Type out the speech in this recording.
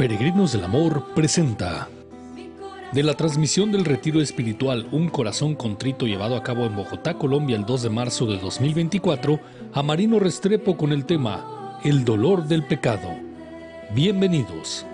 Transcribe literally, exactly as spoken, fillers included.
Peregrinos del Amor presenta de la transmisión del retiro espiritual Un Corazón Contrito llevado a cabo en Bogotá, Colombia el dos de marzo de dos mil veinticuatro, a Marino Restrepo con el tema El dolor del pecado. Bienvenidos.